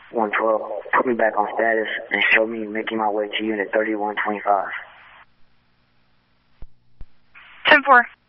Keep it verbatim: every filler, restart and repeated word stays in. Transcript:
one twelve. Put me back on status and show me making my way to unit thirty-one twenty-five. ten four.